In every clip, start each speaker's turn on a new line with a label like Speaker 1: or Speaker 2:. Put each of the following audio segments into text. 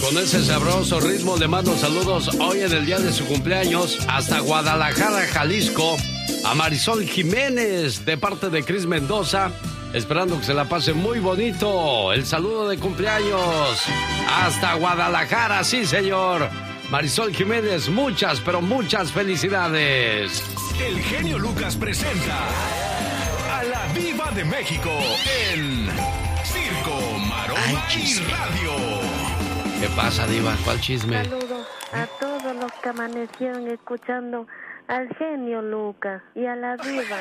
Speaker 1: con ese sabroso ritmo le mando saludos hoy en el día de su cumpleaños hasta Guadalajara, Jalisco, a Marisol Jiménez de parte de Cris Mendoza, esperando que se la pase muy bonito. El saludo de cumpleaños hasta Guadalajara, sí señor. Marisol Jiménez, muchas, pero muchas felicidades.
Speaker 2: El genio Lucas presenta a la Diva de México en Circo, Maroma y Radio.
Speaker 1: ¿Qué pasa, Diva? ¿Cuál chisme?
Speaker 3: Saludos a todos los que amanecieron escuchando al genio Lucas y a la Diva.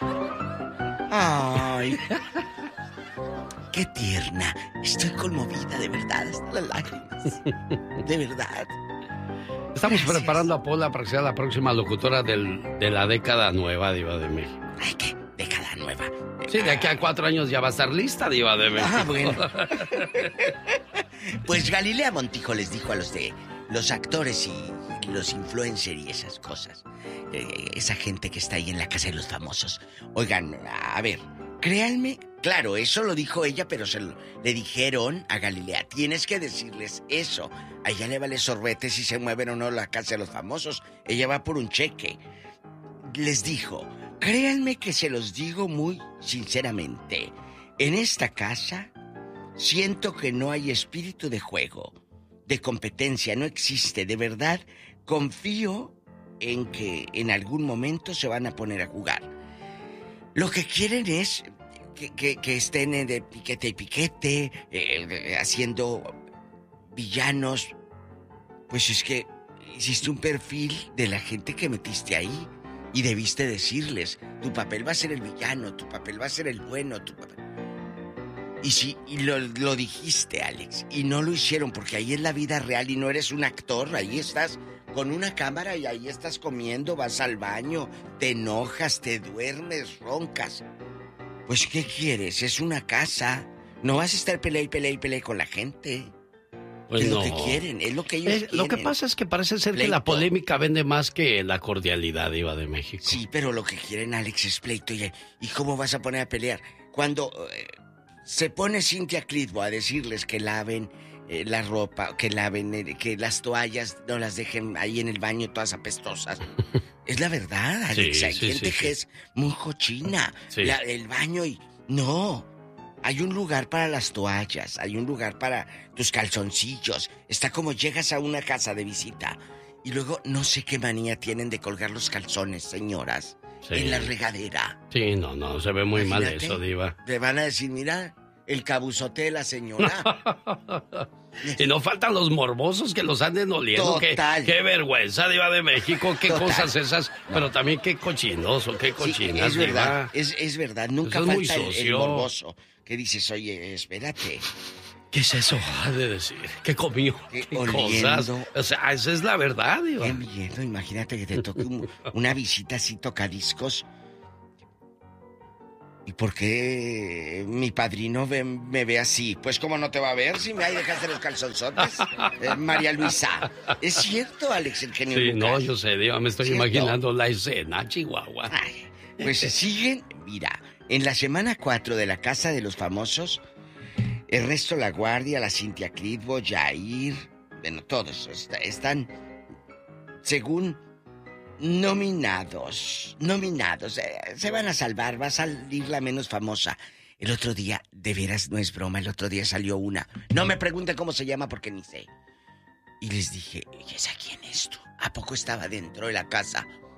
Speaker 4: Ay, qué tierna. Estoy conmovida, de verdad, hasta las lágrimas. De verdad.
Speaker 1: Estamos
Speaker 4: Gracias.
Speaker 1: preparando a Paula para que sea la próxima locutora de la década nueva, Diva de México.
Speaker 4: Ay, qué década nueva.
Speaker 1: Sí, de aquí a 4 años ya va a estar lista, Diva de México.
Speaker 4: Ah, bueno. Pues Galilea Montijo les dijo a los actores y los influencers y esas cosas, esa gente que está ahí en la casa de los famosos. Oigan, a ver, créanme, claro, eso lo dijo ella, pero le dijeron a Galilea, tienes que decirles eso. A ella le vale sorbete si se mueven o no la casa de los famosos. Ella va por un cheque. Les dijo, créanme que se los digo muy sinceramente. En esta casa siento que no hay espíritu de juego, de competencia, no existe. De verdad, confío en que en algún momento se van a poner a jugar. Lo que quieren es que estén de piquete y piquete, haciendo villanos. Pues es que hiciste un perfil de la gente que metiste ahí y debiste decirles, tu papel va a ser el villano, tu papel va a ser el bueno, tu papel... Y lo dijiste, Alex, y no lo hicieron porque ahí es la vida real y no eres un actor. Ahí estás con una cámara y ahí estás comiendo, vas al baño, te enojas, te duermes, roncas. Pues, ¿qué quieres? Es una casa. No vas a estar pelea y pelea y pelea con la gente.
Speaker 1: Pues
Speaker 4: es
Speaker 1: no.
Speaker 4: lo que quieren, es lo que ellos quieren.
Speaker 1: Lo que pasa es que parece ser
Speaker 4: Pleito.
Speaker 1: que la polémica vende más que la cordialidad, Diva de México.
Speaker 4: Sí, pero lo que quieren, Alex, es pleito. ¿Y cómo vas a poner a pelear? Cuando se pone Cynthia Clitbo a decirles que laven la ropa, que laven, que las toallas no las dejen ahí en el baño todas apestosas. Es la verdad, Alex.
Speaker 1: Sí,
Speaker 4: Hay
Speaker 1: sí,
Speaker 4: gente
Speaker 1: sí,
Speaker 4: que es muy cochina.
Speaker 1: Sí.
Speaker 4: El baño y... No. Hay un lugar para las toallas, hay un lugar para tus calzoncillos. Está como llegas a una casa de visita y luego no sé qué manía tienen de colgar los calzones, señoras,
Speaker 1: Sí.
Speaker 4: en la regadera.
Speaker 1: Sí, no, se ve muy mal
Speaker 4: Imagínate,
Speaker 1: eso, Diva.
Speaker 4: Le van a decir, mira, el cabuzote de la señora.
Speaker 1: Y no faltan los morbosos que los anden oliendo.
Speaker 4: Total.
Speaker 1: Qué vergüenza, Diva de México, qué
Speaker 4: Total.
Speaker 1: cosas esas.
Speaker 4: No.
Speaker 1: Pero también qué cochinoso, qué
Speaker 4: Sí,
Speaker 1: cochinas,
Speaker 4: es verdad,
Speaker 1: Diva.
Speaker 4: es verdad. Nunca
Speaker 1: Eso es muy
Speaker 4: falta el
Speaker 1: sucio.
Speaker 4: morboso que dices, oye, espérate.
Speaker 1: ¿Qué es eso? Ha de decir. ¿Qué comió? ¿Qué
Speaker 4: Oliendo.
Speaker 1: cosas? O sea, esa es la verdad, Diva.
Speaker 4: Qué miedo, imagínate que te toque una visita así tocadiscos. ¿Y por qué mi padrino me ve así? Pues cómo no te va a ver si me hay dejaste los calzonzotes, María Luisa. Es cierto, Alex, el genio
Speaker 1: Sí,
Speaker 4: Lucas.
Speaker 1: no, yo sé, Diva, me estoy
Speaker 4: ¿Cierto?
Speaker 1: imaginando la escena, Chihuahua.
Speaker 4: Ay, pues se siguen, mira, en la semana 4 de la Casa de los Famosos, Ernesto La Guardia, la Cynthia Clitbo, Jair, bueno, todos están, según nominados, se van a salvar, va a salir la menos famosa. El otro día, de veras no es broma, el otro día salió una, no me pregunten cómo se llama porque ni sé. Y les dije, ¿y esa quién es tú? ¿A poco estaba dentro de la casa?